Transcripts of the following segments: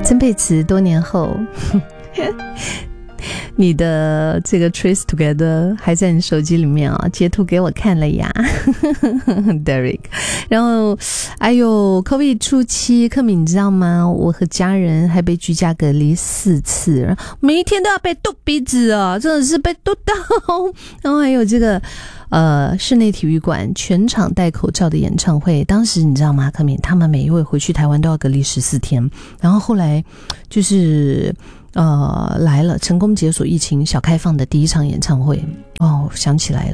曾沛慈多年后你的这个 Trace Together 还在你手机里面啊，截图给我看了呀Derek。 然后COVID 初期，克敏你知道吗？我和家人还被居家隔离4次，每一天都要被嘟鼻子哦，真的是被嘟到。然后还有这个室内体育馆全场戴口罩的演唱会，当时你知道吗？克敏他们每一位回去台湾都要隔离14天，然后后来就是来了，成功解锁疫情小开放的第一场演唱会。我想起来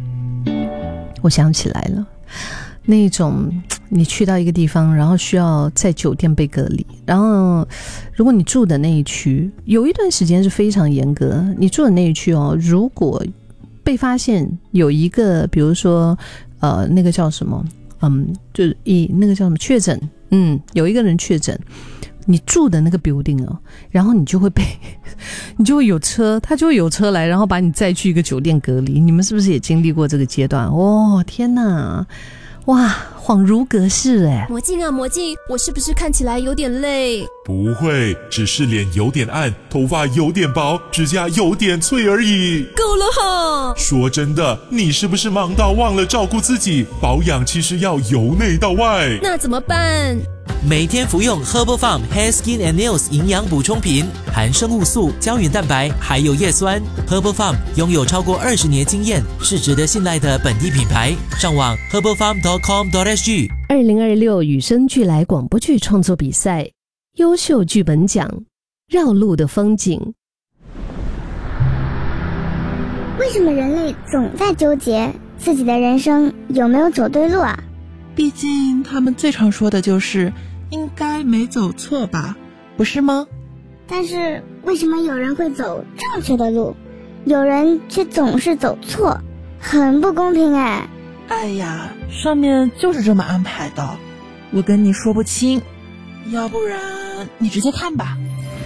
了，那种你去到一个地方，然后需要在酒店被隔离，然后如果你住的那一区有一段时间是非常严格，你住的那一区如果被发现有一个比如说那个叫什么就是那个叫什么确诊，有一个人确诊，你住的那个 building 然后你就会有车，他就会有车来，然后把你载去一个酒店隔离。你们是不是也经历过这个阶段？天哪，哇，恍如隔世哎！ 魔镜啊魔镜，我是不是看起来有点累？ 不会，只是脸有点暗，头发有点薄，指甲有点脆而已。 够了哈！ 说真的，你是不是忙到忘了照顾自己？保养其实要由内到外。 那怎么办？ 每天服用 Herbal Farm Hair Skin and Nails 营养补充品，含生物素、胶原蛋白，还有叶酸。Herbal Farm 拥有超过20年经验，是值得信赖的本地品牌。上网 herbalfarm.com.sg。 2026与生俱来广播剧创作比赛优秀剧本奖，绕路的风景。 为什么人类总在纠结自己的人生有没有走对路啊？ 毕竟他们最常说的就是应该没走错吧，不是吗？ 但是为什么有人会走正确的路，有人却总是走错，很不公平哎。 哎呀，上面就是这么安排的，我跟你说不清，要不然你直接看吧。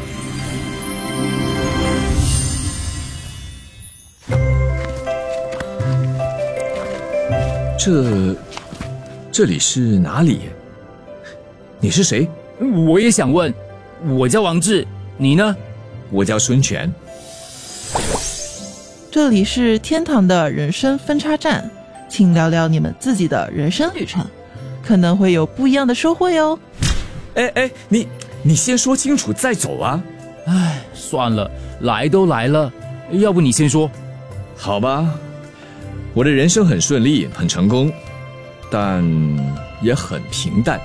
这里是哪里？你是谁？ 我也想问。我叫王志，你呢？ 我叫孙权。 这里是天堂的人生分叉站，请聊聊你们自己的人生旅程，可能会有不一样的收获哟。 你先说清楚再走啊。 算了，来都来了，要不你先说。 好吧，我的人生很顺利，很成功，但也很平淡。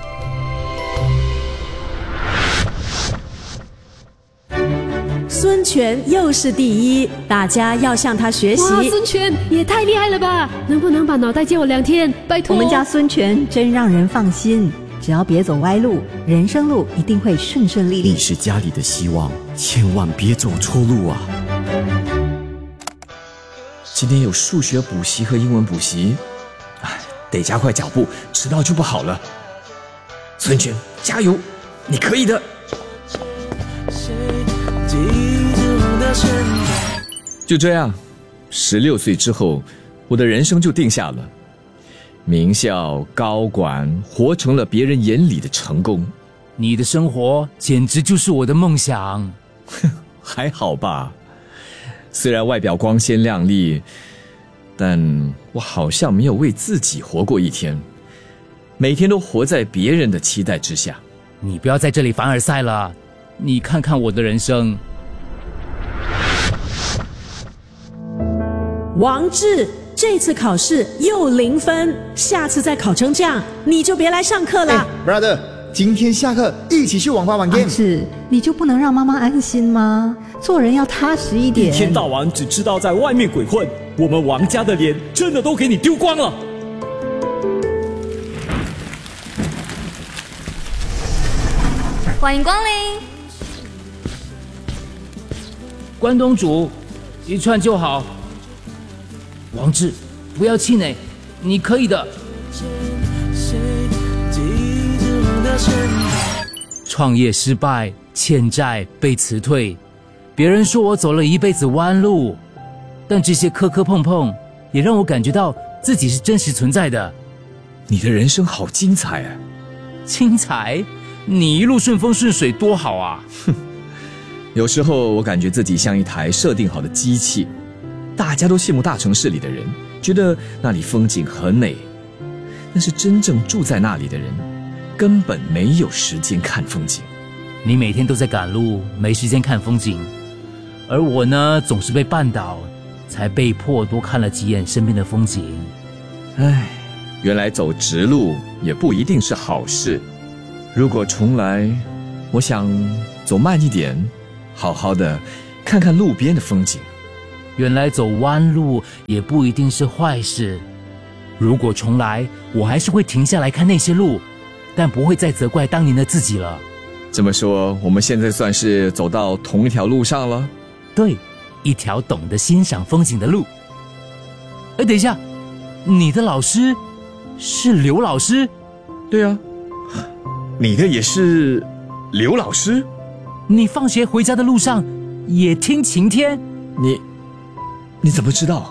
孙权又是第一，大家要向他学习。 哇，孙权也太厉害了吧！能不能把脑袋借我2天？拜托。 我们家孙权真让人放心，只要别走歪路，人生路一定会顺顺利利。 你是家里的希望，千万别走错路啊！今天有数学补习和英文补习，得加快脚步，迟到就不好了。孙权，加油，你可以的！ 就这样，16岁之后，我的人生就定下了。名校、高管，活成了别人眼里的成功。 你的生活简直就是我的梦想。 还好吧，虽然外表光鲜亮丽，但我好像没有为自己活过一天，每天都活在别人的期待之下。 你不要在这里凡尔赛了，你看看我的人生。 王志，这次考试又0分，下次再考成这样，你就别来上课了。 brother， 今天下课一起去网吧玩 game。 是，你就不能让妈妈安心吗？做人要踏实一点。 一天到晚只知道在外面鬼混，我们王家的脸真的都给你丢光了。 欢迎光临。 关东煮1串就好。王志，不要气馁，你可以的。创业失败，欠债被辞退，别人说我走了一辈子弯路，但这些磕磕碰碰也让我感觉到自己是真实存在的。 你的人生好精彩啊！ 精彩？ 你一路顺风顺水多好啊！ 有时候我感觉自己像一台设定好的机器，大家都羡慕大城市里的人，觉得那里风景很美，但是真正住在那里的人根本没有时间看风景。 你每天都在赶路，没时间看风景，而我呢，总是被绊倒，才被迫多看了几眼身边的风景。 唉，原来走直路也不一定是好事。如果重来，我想走慢一点，好好的看看路边的风景。 原来走弯路也不一定是坏事。如果重来，我还是会停下来看那些路，但不会再责怪当年的自己了。 这么说，我们现在算是走到同一条路上了？ 对，一条懂得欣赏风景的路。哎，等一下，你的老师是刘老师？ 对啊，你的也是刘老师？ 你放学回家的路上也听晴天？ 你怎么知道？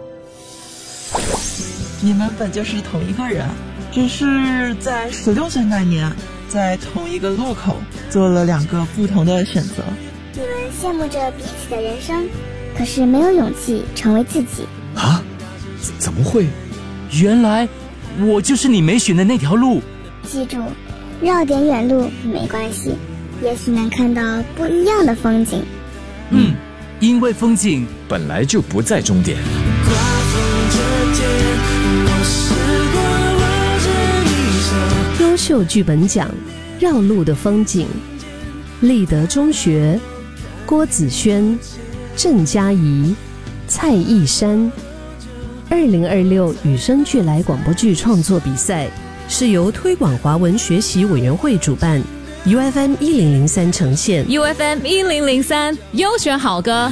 你们本就是同一个人，只是在16岁那年，在同一个路口做了2个不同的选择。 你们羡慕着彼此的人生，可是没有勇气成为自己。 啊？怎么会？ 原来我就是你没选的那条路。 记住，绕点远路没关系，也许能看到不一样的风景。 因为风景本来就不在终点。 优秀剧本奖，绕路的风景，立德中学，郭子轩、郑嘉怡、蔡义山。2026与生俱来广播剧创作比赛是由推广华文学习委员会主办，UFM 1003呈现。 UFM 1003优选好歌。